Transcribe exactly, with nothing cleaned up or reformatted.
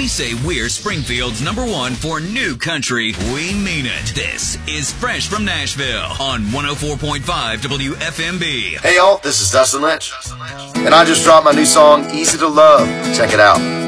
we say we're Springfield's number one for new country, we mean it. This is Fresh from Nashville on one oh four point five W F M B. Hey y'all, this is Dustin Lynch, and I just dropped my new song, Easy to Love. Check it out.